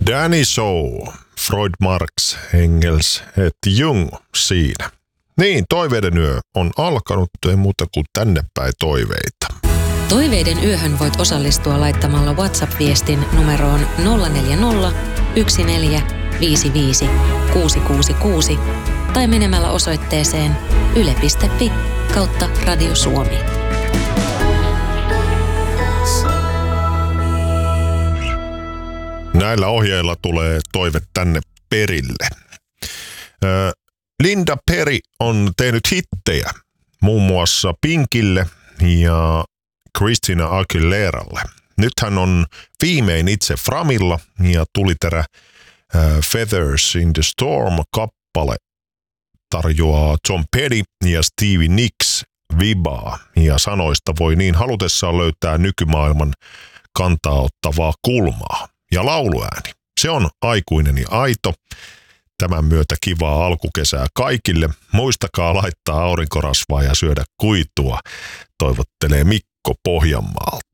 Danny Show, Freud, Marx, Engels et Jung siinä. Niin, toiveiden yö on alkanut, ei muuta kuin tänne päin toiveita. Toiveiden yöhön voit osallistua laittamalla WhatsApp-viestin numeroon 040 1455 666 tai menemällä osoitteeseen yle.fi/Radio Suomi. Näillä ohjeilla tulee toive tänne perille. Linda Perry on tehnyt hittejä muun muassa Pinkille ja Christina Aguileralle. Nyt hän on viimein itse Framilla ja tuliterä Feathers in the Storm-kappale tarjoaa Tom Petty ja Stevie Nicks vibaa ja sanoista voi niin halutessaan löytää nykymaailman kantaa ottavaa kulmaa. Ja lauluääni, se on aikuinen ja aito. Tämän myötä kivaa alkukesää kaikille. Muistakaa laittaa aurinkorasvaa ja syödä kuitua, toivottelee Mikko Pohjanmaalta.